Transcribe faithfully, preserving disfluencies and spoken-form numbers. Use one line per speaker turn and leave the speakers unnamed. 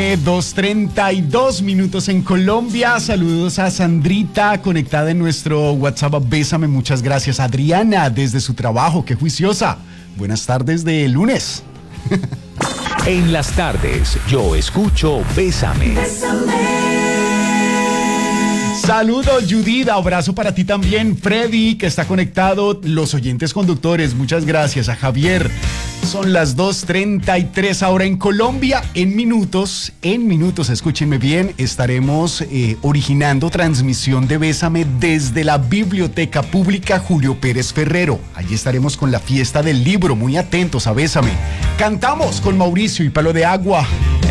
M, dos treinta y dos minutos en Colombia. Saludos a Sandrita, conectada en nuestro WhatsApp. Bésame, muchas gracias. Adriana, desde su trabajo, qué juiciosa. Buenas tardes de lunes.
En las tardes, yo escucho Bésame.
Bésame.
Saludos, Judith, abrazo para ti también. Freddy, que está conectado, los oyentes conductores, muchas gracias. A Javier, son las dos treinta y tres ahora en Colombia. En minutos, en minutos, escúchenme bien, estaremos eh, originando transmisión de Bésame desde la Biblioteca Pública Julio Pérez Ferrero. Allí estaremos con la fiesta del libro, muy atentos a Bésame. Cantamos con Mauricio y Palo de Agua.